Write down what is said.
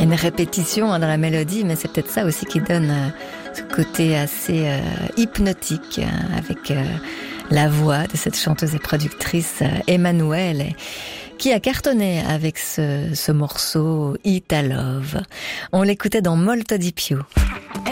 une répétition dans la mélodie, mais c'est peut-être ça aussi qui donne ce côté assez hypnotique avec la voix de cette chanteuse et productrice Emmanuelle, qui a cartonné avec ce morceau Ita Love. On l'écoutait dans Molto di più.